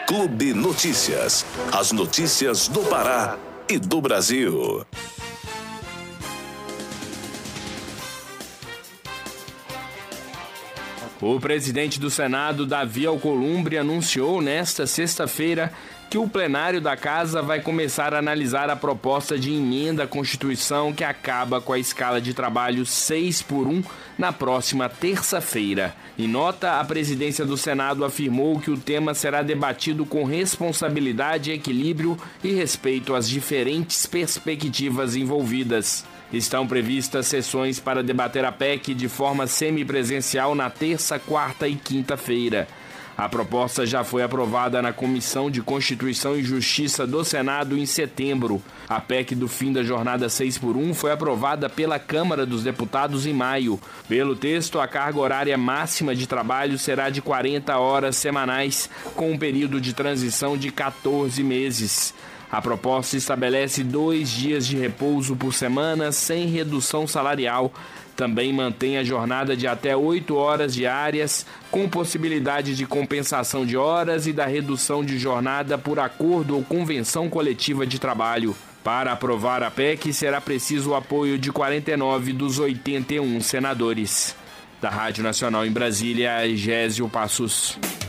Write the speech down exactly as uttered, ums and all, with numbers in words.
Clube Notícias. As notícias do Pará e do Brasil. O presidente do Senado, Davi Alcolumbre, anunciou nesta sexta-feira que o plenário da Casa vai começar a analisar a proposta de emenda à Constituição que acaba com a escala de trabalho seis por um na próxima terça-feira. Em nota, a presidência do Senado afirmou que o tema será debatido com responsabilidade, equilíbrio e respeito às diferentes perspectivas envolvidas. Estão previstas sessões para debater a P E C de forma semipresencial na terça, quarta e quinta-feira. A proposta já foi aprovada na Comissão de Constituição e Justiça do Senado em setembro. A P E C do fim da jornada seis por um foi aprovada pela Câmara dos Deputados em maio. Pelo texto, a carga horária máxima de trabalho será de quarenta horas semanais, com um período de transição de quatorze meses. A proposta estabelece dois dias de repouso por semana sem redução salarial. Também mantém a jornada de até oito horas diárias, com possibilidade de compensação de horas e da redução de jornada por acordo ou convenção coletiva de trabalho. Para aprovar a P E C, será preciso o apoio de quarenta e nove dos oitenta e um senadores. Da Rádio Nacional em Brasília, Gésio Passos.